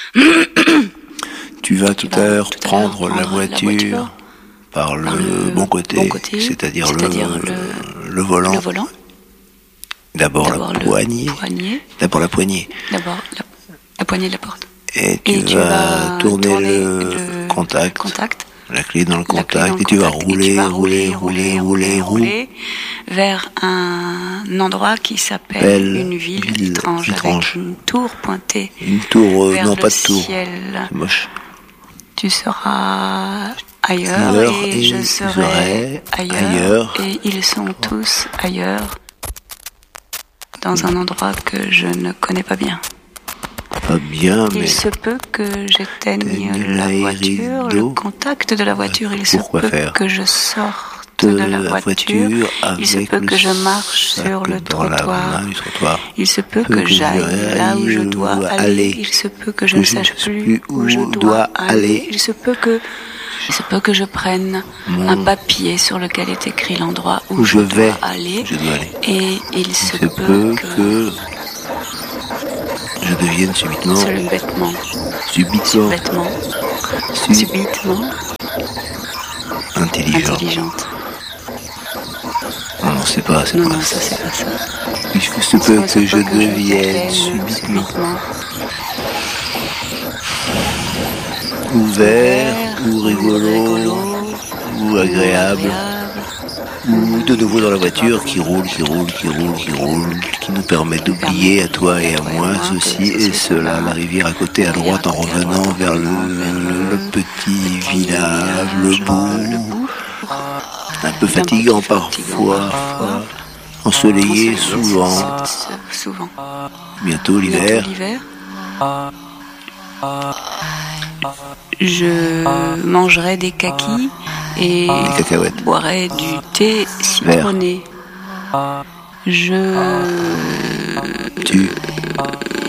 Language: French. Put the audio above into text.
Tu vas tout à l'heure prendre la voiture par le bon côté, c'est-à-dire le volant. D'abord la poignée. D'abord la poignée. D'abord la poignée de la porte. Et tu vas tourner le contact, la clé dans le contact, et tu vas rouler vers un endroit qui s'appelle une ville étrange, avec une tour pointée. Une tour, vers non le pas de tour, ciel. c'est moche. Tu seras ailleurs et je serai ailleurs et ils sont tous ailleurs dans un endroit que je ne connais pas bien. Pas bien, mais... Il se peut que j'éteigne la voiture, le contact de la voiture. Il se peut que je sorte de la voiture. Il se peut que je marche sur le trottoir. Il se peut que j'aille là où je dois aller. Il se peut que je ne sache plus où je dois aller. Il se peut que je prenne un papier sur lequel est écrit l'endroit où je dois aller. Et il se peut que je devienne subitement intelligente. Non, c'est pas ça. Il se peut que je devienne subitement ouvert, ou rigolo, ou agréable, ou de nouveau dans la voiture qui roule, qui nous permet d'oublier à toi et à moi ceci et cela, la rivière à côté à droite en revenant vers le petit village, le bout, un peu fatigant parfois, ensoleillé souvent. Bientôt l'hiver. Je mangerai des kakis et boirai du thé citronné.